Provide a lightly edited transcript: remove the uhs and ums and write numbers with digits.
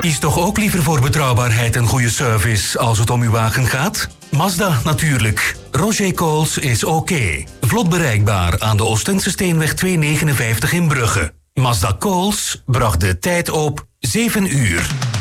Kies toch ook liever voor betrouwbaarheid en goede service als het om uw wagen gaat? Mazda natuurlijk. Roger Coles is oké. Vlot bereikbaar aan de Oostense Steenweg 259 in Brugge. Mazda Coles bracht de tijd op 7 uur.